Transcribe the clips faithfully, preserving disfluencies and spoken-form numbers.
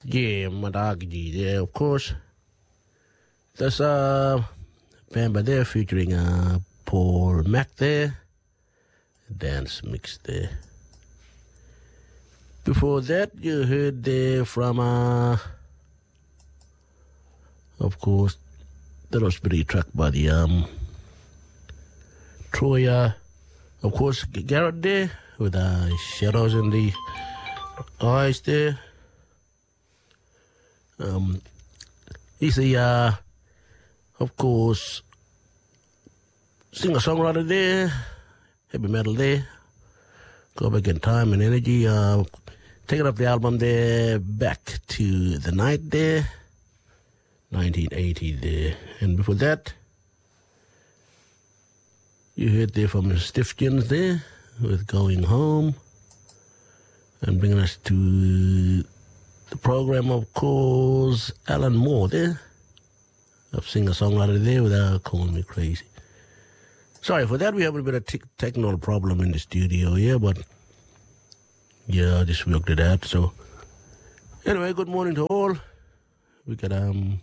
Yeah, Madagji there, of course. There's a band by there featuring uh, Paul Mac there. Dance mix there. Before that, you heard there from, uh, of course, that was pretty track by the, um, Troy, uh, of course, Garrett there with uh, shadows in the eyes there. Um, he's a, uh, of course, singer-songwriter there, heavy metal there. Go back in time and energy. Uh, taking up the album there, Back to the Night there, nineteen eighty there. And before that, you heard there from the Stiffkins there with Going Home. And bringing us to the program, of course, Alan Moore there, a singer-songwriter there with uh, Calling Me Crazy. Sorry for that, we have a bit of te- technical problem in the studio here, but yeah, I just worked it out. So anyway, good morning to all. We got um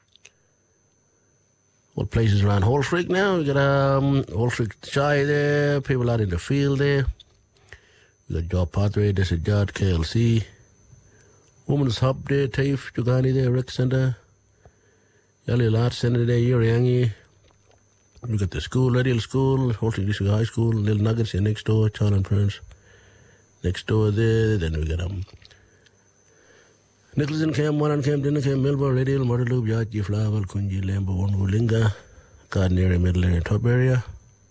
all places around Halls Creek now. We got um Halls Creek Shy there, people out in the field there. We got Job Padre, this is Judd, K L C. Women's Hub there, Taif, Jugani there, Rec Center. Yali Art Center there, Yuriangi. We got the school, Radial School, Halls Creek District High School, Little Nuggets here next door, Charles and Prince next door there. Then we got um Nicholson Camp, Moran Camp, Dinner Camp, Melbourne, Radial, Murderloop, Yachi, Flavel, Kunji, Lambo, Wongulinga, Garden area, middle area, top area.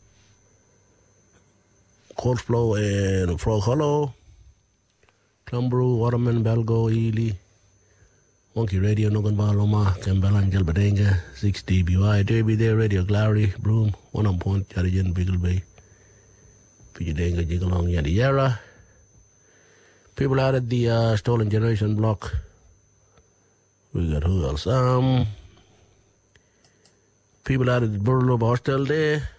Cold Flow and Frog Hollow, Clumbrew, Waterman, Balgo, Ely, Wonky Radio, Nogan Loma, Cambalan, Jalbadenga, six D B Y, Derby there, Radio Glary, Broome, One on Point, Jarijan, Beagle Bay, Pijadenga, Jigalong, Yadi Yara. People out at the uh, Stolen Generation block. We got who else? Um, people out at the Burlow Hostel there.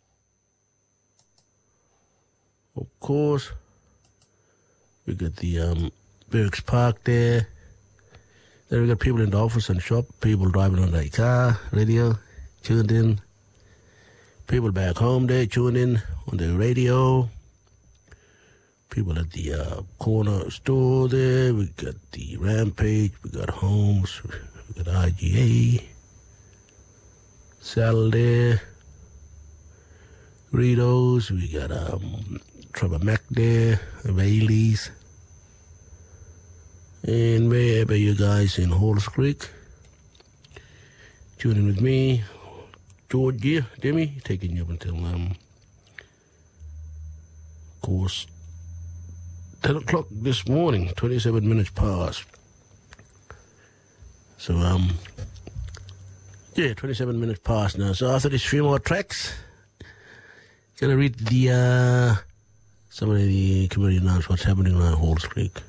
Of course. We got the um, Berks Park there. Then we got people in the office and shop, people driving on their car, radio, tuned in. People back home there, tuned in on the radio. People at the uh, corner store there. We got the Rampage, we got Holmes, we got I G A. Sal there. Ritos, we got um, Trevor Mac there, Bailey's. And wherever you guys in Halls Creek, tune in with me, George here, Demi, taking you up until, um, of course, ten o'clock this morning, twenty-seven minutes past. So, um, yeah, twenty-seven minutes past now. So after these three more tracks, gonna read the, uh, some of the community announcements, what's happening around Halls Creek.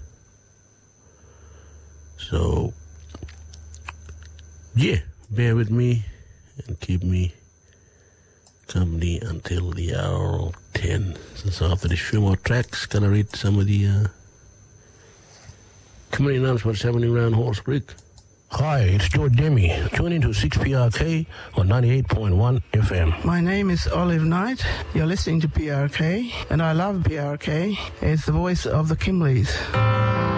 So, yeah, bear with me and keep me company until the hour ten. So after these few more tracks, gonna read some of the uh, community announcements happening around Halls Creek. Hi, it's George Demi. Tune in to six P R K on ninety-eight point one F M. My name is Olive Knight. You're listening to P R K, and I love P R K. It's the voice of the Kimleys.